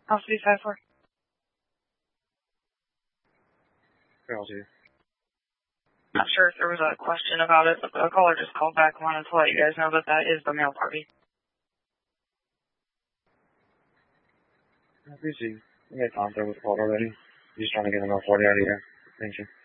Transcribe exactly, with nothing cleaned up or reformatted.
House B five four. Girls here. Not sure if there was a question about it, but the caller just called back and wanted to let you guys know that that is the mail party. I appreciate you. I got Tom there with the call already. Just trying to get him a forty out of here. Thank you.